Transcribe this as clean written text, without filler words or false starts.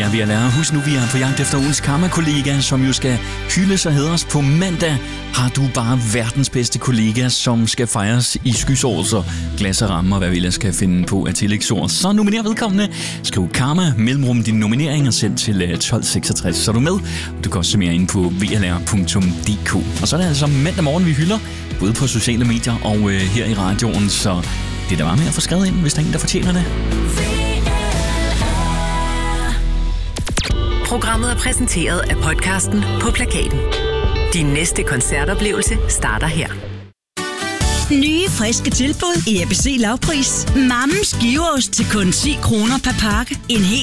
er ved at lære. Husk nu, vi er på jagt efter ugens karma-kollega, som jo skal hyldes og hædres på mandag. Har du bare verdens bedste kollega, som skal fejres i skysår, så glas og rammer, hvad vi ellers skal finde på af tillægsord. Så nominer vedkommende. Skriv karma, mellemrum din nominering og send til 1266. Så er du med. Du kan også se mere ind på vlr.dk. Og så er det altså mandag morgen, vi hylder, både på sociale medier og her i radioen. Så det er da bare med at få skrevet ind, hvis der er en, der fortjener det. Programmet er præsenteret af podcasten På Plakaten. Din næste koncertoplevelse starter her. Nye, friske tilbud i ABC Lavpris. Mammens giveost til kun 10 kroner per pakke. En hel